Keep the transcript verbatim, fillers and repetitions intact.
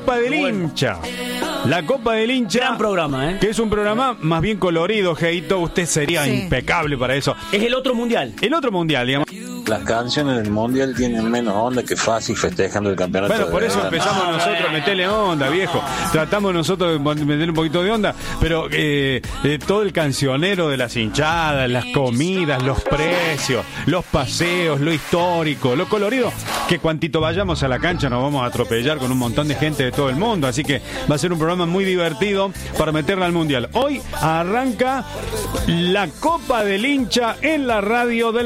Copa del Bueno. Hincha. La Copa del Hincha. Gran programa, ¿eh? Que es un programa más bien colorido, Geito. Usted sería Sí. impecable para eso. Es el otro mundial. El otro mundial, digamos. Las canciones del mundial tienen menos onda que fácil festejando el campeonato. Bueno, por de eso verano. empezamos nosotros a meterle onda, viejo. Tratamos nosotros de meterle un poquito de onda, pero eh, eh, todo el cancionero de las hinchadas, las comidas, los precios, los paseos, lo histórico, lo colorido, que cuantito vayamos a la cancha nos vamos a atropellar con un montón de gente de todo el mundo, así que va a ser un programa muy divertido para meterla al mundial. Hoy arranca la Copa del Hincha en la radio del